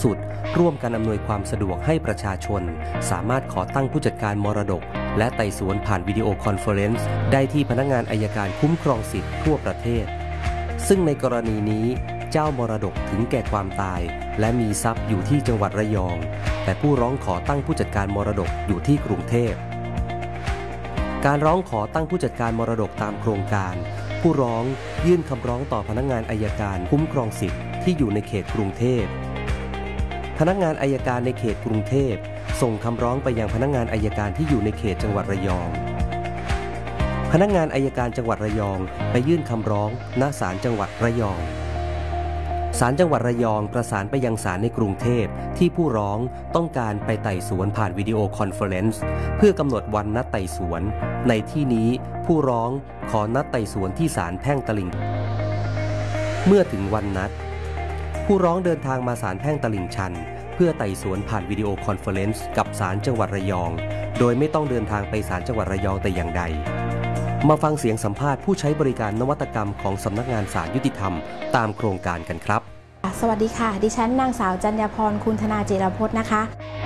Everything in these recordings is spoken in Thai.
สุดร่วมกันอำนวยความสะดวกให้ประชาชนสามารถขอตั้งผู้จัดการมรดกและไต่สวนผ่านวิดีโอคอนเฟอเรนซ์ได้ที่พนักงานอัยการคุ้มครองสิทธิ์ทั่วประเทศซึ่งในกรณีนี้เจ้ามรดกถึงแก่ความตายและมีทรัพย์อยู่ที่จังหวัดระยองแต่ผู้ร้องขอตั้งผู้จัดการมรดกอยู่ที่กรุงเทพการร้องขอตั้งผู้จัดการมรดกตามโครงการผู้ร้องยื่นคำร้องต่อพนักงานอัยการคุ้มครองสิทธิ์ที่อยู่ในเขตกรุงเทพพนักงานอัยการในเขตกรุงเทพส่งคำร้องไปยังพนักงานอัยการที่อยู่ในเขตจังหวัดระยองพนักงานอัยการจังหวัดระยองไปยื่นคำร้องณศาลจังหวัดระยองศาลจังหวัดระยองประสานไปยังศาลในกรุงเทพที่ผู้ร้องต้องการไปไต่สวนผ่านวิดีโอคอนเฟอเรนซ์เพื่อกำหนดวันนัดไต่สวนในที่นี้ผู้ร้องขอนัดไต่สวนที่ศาลแพ่งตลิ่งเมื่อถึงวันนัดผู้ร้องเดินทางมาศาลแพ่งตลิ่งชันเพื่อไต่สวนผ่านวิดีโอคอนเฟอเรนซ์กับศาลจังหวัดระยองโดยไม่ต้องเดินทางไปศาลจังหวัดระยองแต่อย่างใดมาฟังเสียงสัมภาษณ์ผู้ใช้บริการนวัตกรรมของสำนักงานศาลยุติธรรมตามโครงการกันครับสวัสดีค่ะดิฉันนางสาวจัญญาพรคุณธนาจิรพจน์นะคะ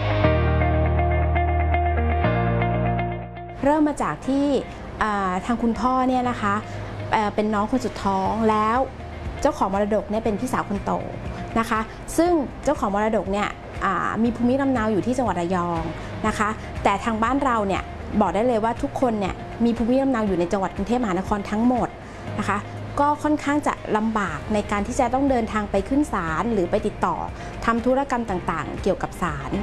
เริ่มมาจากที่ทางคุณพ่อเนี่ยนะคะเป็นน้องคนสุดท้องแล้วเจ้าของมรดกเนี่ยเป็นพี่สาวคนโตนะคะซึ่งเจ้าของมรดกเนี่ยมีภูมิลำเนาอยู่ที่จังหวัดระยองนะคะแต่ทางบ้านเราเนี่ยบอกได้เลยว่าทุกคนเนี่ยมีภูมิลำเนาอยู่ในจังหวัดกรุงเทพมหานครทั้งหมดนะคะก็ค่อนข้างจะลำบากในการที่จะต้องเดินทางไปขึ้นศาลหรือไปติดต่อทำธุรกรรมต่างๆเกี่ยวกับศาล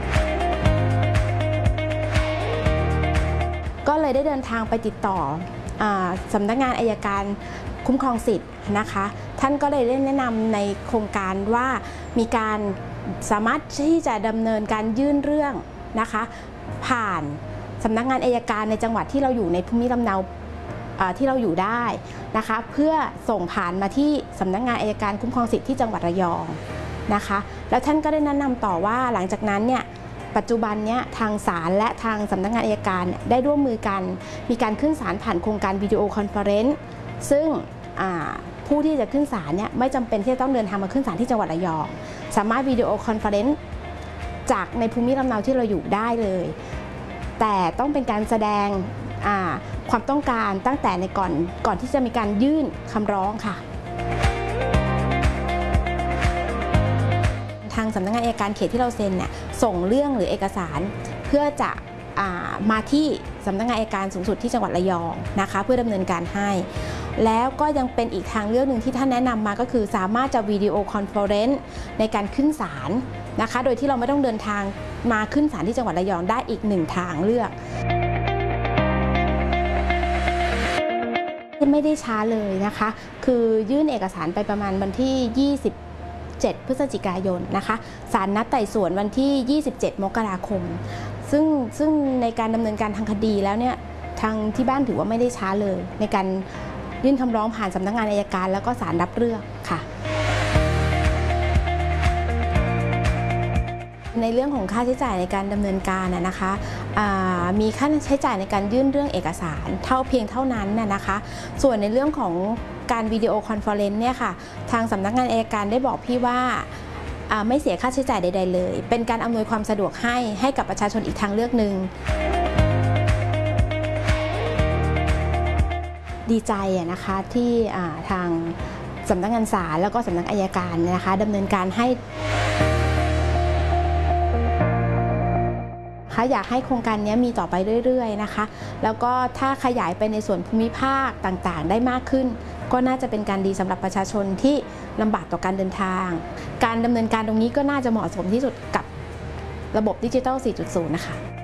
ก็เลยได้เดินทางไปติดต่อสำนักงานอัยการคุ้มครองสิทธิ์นะคะท่านก็เลยได้แนะนำในโครงการว่ามีการสามารถที่จะดำเนินการยื่นเรื่องนะคะผ่านสำนักงานอัยการในจังหวัดที่เราอยู่ในภูมิลำเนาที่เราอยู่ได้นะคะเพื่อส่งผ่านมาที่สำนักงานอัยการคุ้มครองสิทธิ์ที่จังหวัดระยองนะคะแล้วท่านก็ได้แนะนำต่อว่าหลังจากนั้นเนี่ยปัจจุบันเนี้ยทางศาลและทางสำนักงานอัยการได้ร่วมมือกันมีการขึ้นศาลผ่านโครงการวิดีโอคอนเฟอเรนซ์ซึ่งผู้ที่จะขึ้นศาลเนี่ยไม่จำเป็นที่จะต้องเดินทางมาขึ้นศาลที่จังหวัดระยองสามารถวิดีโอคอนเฟอเรนซ์จากในภูมิลำเนาที่เราอยู่ได้เลยแต่ต้องเป็นการแสดงความต้องการตั้งแต่ในก่อนที่จะมีการยื่นคำร้องค่ะทางสำนักงานอัยการเขตที่เราเซ็นเนี่ยส่งเรื่องหรือเอกสารเพื่อจะมาที่สำนักงานอัยการสูงสุดที่จังหวัดระยองนะคะเพื่อดำเนินการให้แล้วก็ยังเป็นอีกทางเลือกหนึ่งที่ท่านแนะนำมาก็คือสามารถจะวิดีโอคอนเฟอเรนซ์ในการขึ้นศาลนะคะโดยที่เราไม่ต้องเดินทางมาขึ้นศาลที่จังหวัดระยองได้อีกหนึ่งทางเลือกไม่ได้ช้าเลยนะคะคือยื่นเอกสารไปประมาณวันที่27 พฤศจิกายนนะคะศาลนัดไต่สวนวันที่27 มกราคมซึ่งในการดำเนินการทางคดีแล้วเนี่ยทางที่บ้านถือว่าไม่ได้ช้าเลยในการยื่นคำร้องผ่านสำนักงานอัยการแล้วก็ศาลรับเรื่องค่ะในเรื่องของค่าใช้จ่ายในการดำเนินการนะคะมีค่าใช้จ่ายในการยื่นเรื่องเอกสารเพียงเท่านั้นนะคะส่วนในเรื่องของการวิดีโอคอนเฟอเรนซ์เนี่ยค่ะทางสำนักงานอัยการได้บอกพี่ว่าไม่เสียค่าใช้จ่ายใดๆเลยเป็นการอำนวยความสะดวกให้กับประชาชนอีกทางเลือกหนึ่งดีใจนะคะที่ทางสำนักงานศาลแล้วก็สำนักอัยการนะคะดำเนินการให้อยากให้โครงการนี้มีต่อไปเรื่อยๆนะคะแล้วก็ถ้าขยายไปในส่วนภูมิภาคต่างๆได้มากขึ้นก็น่าจะเป็นการดีสำหรับประชาชนที่ลำบากต่อการเดินทางการดำเนินการตรงนี้ก็น่าจะเหมาะสมที่สุดกับระบบดิจิทัล 4.0 นะคะ